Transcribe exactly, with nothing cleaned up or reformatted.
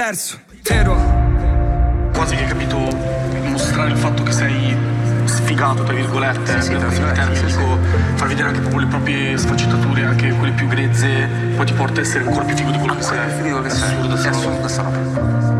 diverso, vero? Quasi che hai capito, mostrare il fatto che sei sfigato, tra virgolette, sì, per sì, il termine, sì, dico, far vedere anche proprio le proprie sfaccettature, anche quelle più grezze, poi ti porta a essere ancora più figo di quello che sei. Più figo che È sei. assurdo, È sta roba. assurda sta roba.